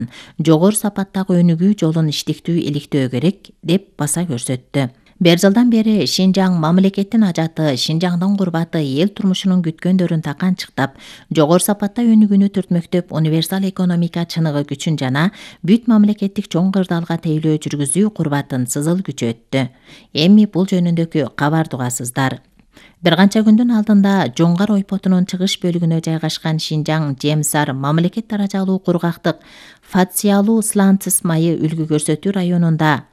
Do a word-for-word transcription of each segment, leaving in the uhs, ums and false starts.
жогору сапаттагы өнүгүү жолун иштиктүү иликтөө керек деп баса көрсөттү. Бир жылдан бери Шинжаң мамлекеттин ажаты, Шинжаңдын курбаты эл турмушунун күткөндөрүн таканчыктап, жогору сапатта өнүгүүнү түртмөктөп, универсал экономика чыныгы күчүн жана бүт мамлекеттик чоң кырдаалга тейлөө жүргүзүү курбатын сызыл күчөттү. Эми бул жөнүндөгү кабарды угасыздар. Бир канча күндүн алдында Жоңгар ойпотунун чыгыш бөлүгүнө жайгашкан Шинжаң Жемсар мамлекет даражалуу кургактык фациялуу сланцис майы үлгү көрсөтүү районунда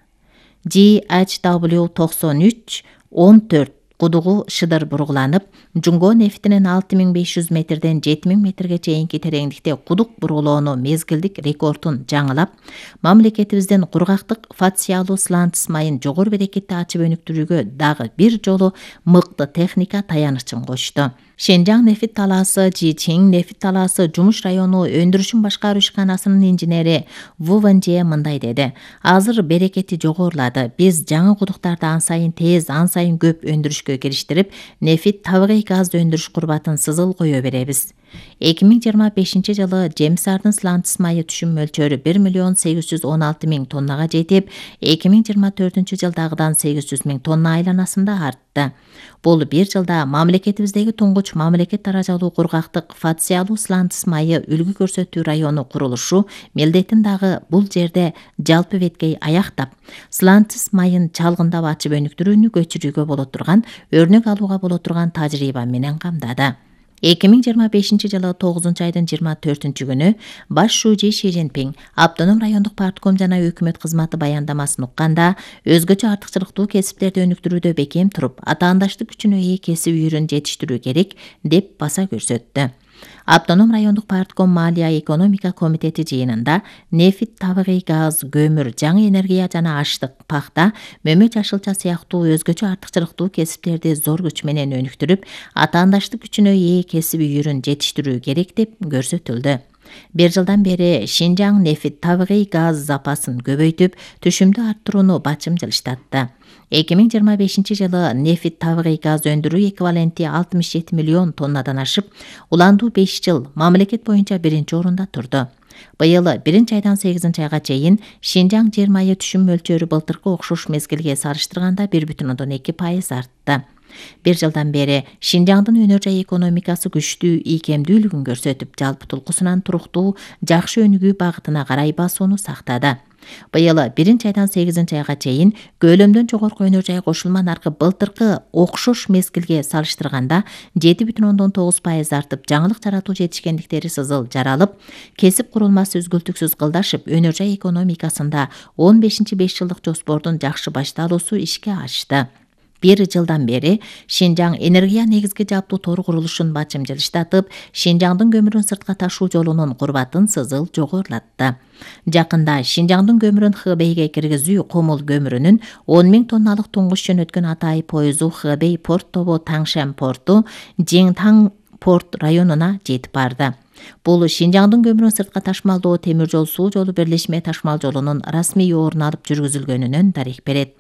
G H W токсон үч он төрт кудугу шыдыр буруланып, Жуңго нефтинин алты миң беш жүз метрден жети миң метрге чейинки тереңдикте кудук бурулоону мезгилдик рекордун жаңылап, мамлекетибиздин кургактык фациялуу сланцис майын жогору берекетти ачып өнүктүрүүгө дагы бир жолу мыкты техника таянычын кошту. Шинжаң нефт талаасы Жичиң нефт талаасы жумуш району өндүрүшүн башкаруу ишканасынын инженери Ву Вэнжэ мындай деди: Азыр берекети жогорулады. Биз жаңы кудуктарды ан сайын тез, ан сайын көп өндүрүшкө кириштирип, нефт табигый газды өндүрүш курбатын сызыл кое беребиз. эки миң жыйырма бешинчи жылы Жемсардын сланцис майы түшүм мөлчөрү бир миллион сегиз жүз он алты миң тоннага жетип, эки миң жыйырма төртүнчү жылдагыдан сегиз жүз миң тонна айланасында артты. Бул бир жылда мамлекетибиздеги туңгуч мамлекет даражалуу кургактык фациялуу сланцис майы үлгү көрсөтүү району курулушу милдетин дагы бул жерде жалпы беткей аяктап, сланцис майын чалгындап ачып өнүктүрүүнү көчүрүүгө боло турган, өрнөк алууга боло турган тажрыйба менен камдады. эки миң жыйырма бешинчи жылы тогузунчу айдын жыйырма төртүнчү күнү баш шүүжи Ши Цзиньпин автоном райондук партком жана өкмөт кызматы баяндамасын укканда, өзгөчө артыкчылыктуу кесиптерди өнүктүрүүдө бекем туруп, атаандаштык күчүнө ээ кесип үйрөн жетиштирүү керек деп баса көрсөттү. Автоном райондук партком Малия экономика комитети жыйынында нефт, табигый газ, көмүр, жаңы энергия жана аштык, пахта, мөмө чашылча сыяктуу өзгөчө артыкчылыктуу кесиптерди зор күч менен өнүктүрүп, атаандаштык күчүнө ээ кесип үйрөн жетиштирүү керек деп көрсөтүлдү. Бир жылдан бери Шинжаң нефт, табигый газ запасын көбөйтүп, түшүмдү арттырууну бачым жылыштатты. эки миң жыйырма бешинчи жылы нефт, табигый газ өндүрүү эквиваленти алтымыш жети миллион тоннадан ашып, уландуу беш жыл мамлекет боюнча биринчи орунда турду. Быйыл биринчи айдан сегизинчи айга чейин Шинжаң жер майы түшүм мөлчөрү былтыркы окшош мезгилге салыштырганда бир бүтүн ондон эки пайыз артты. Бир жылдан бери Шинжаңдын өнөр жай экономикасы күчтүү ийкемдүүлүгүн көрсөтүп, жалпы тулкусунан туруктуу, жакшы өнүгүү багытына карай басууну сактады. Быйыл биринчи айдан сегизинчи айга чейин көлөмдөн жогорку өнөр жай кошулма наркы былтыркы окшош мезгилге салыштырганда жети бүтүн ондон тогуз пайыз артып, жаңылык жаратуу жетишкендиктери сызыл жаралып, кесип курулмасы үзгүлтүксүз кылдашып, өнөр жай экономикасында он бешинчи беш жылдык жоспордун жакшы башталуусу ишке ашты. Бир жылдан бери Шинжаң энергия негизги жаптуу тор курулушун бачым жылыштатып, Шинжаңдын көмүрүн сыртка ташуу жолунун курбатын сызыл жогорулатты. Жакында Шинжаңдын көмүрүн Хэбэйге киргизүү Комул көмүрүнүн он миң тонналык туңгуч жөнөткөн Атай поезу Хэбэй порт тобу Таңшен порту Жиңтаң порт районуна жетип барды. Бул Шинжаңдын көмүрүн сыртка ташмалдоо темир жол суу жолу бирлешме ташмал жолунун расмий орун алып жүргүзүлгөнүнөн дарек берет.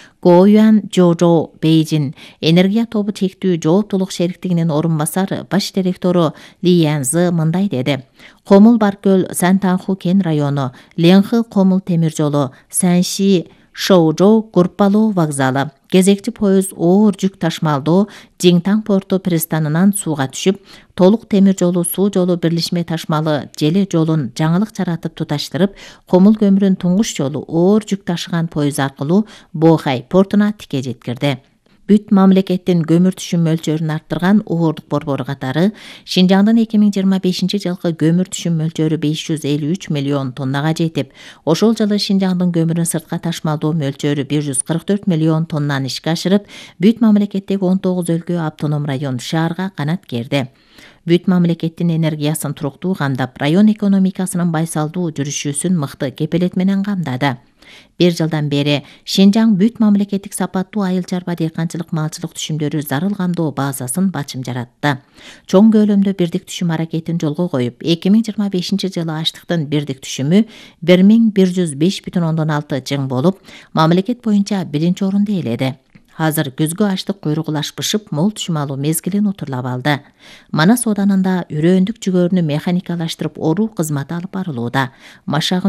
Гоюан Жожо Бейжин энергия тобу чектүү жооптулук шериктигинин орун басары баш директору Ли Янзы мындай деди: Комул Баркөл Сантанху кен району, Ленхы Комул темир жолу, Санши Шоужоу группалуу вокзалы, кезекчи поезд оор жүк ташмалдоо Жиңтаң порту пристанынан сууга түшүп, толук темир жолу суу жолу бирлешме ташмалы желе жолун жаңылык жаратып туташтырып, Комул көмүрүн туңгуч жолу оор жүк ташыган поезд аркылуу Бохай портуна тике жеткирди. Бүт мамлекеттин көмүр түшүм мөлчөрүн арттырган Уурдук борбору катары Шинжаңдын эки миң жыйырма бешинчи жылкы көмүр түшүм мөлчөрү беш жүз элүү үч миллион тоннага жетип, ошол жылы Шинжаңдын көмүрүн сыртка ташмалдоо мөлчөрү бир жүз кырк төрт миллион тоннаны ишке ашырып, бүт мамлекеттеги он тогуз өлкө автоном район шаарга канат керди. Бүт мамлекеттин энергиясын туруктуу камдап, район экономикасынын байсалдуу жүрүшүүсүн мыкты кепелет менен камдады. Бир жылдан бери Шинжаң бүт мамлекеттик сапаттуу айыл чарба дыйканчылык малчылык түшүмдөрү зарыл камдоо базасын бачым жаратты. Чоң көлөмдө бирдик түшүм аракетин жолго коюп, эки миң жыйырма бешинчи жылы аштыктын бирдик түшүмү бир миң бир жүз беш бүтүн ондон алты жың болуп, мамлекет боюнча биринчи орунду ээледи. азыр көзгө ачлык куйругулаш бышып мол түшүм алуу мезгилин утурлап алды. Манас Оданында үрөөндүк жүгөрүнү механикалаштырып оруу кызматы алып барылууда. Машагын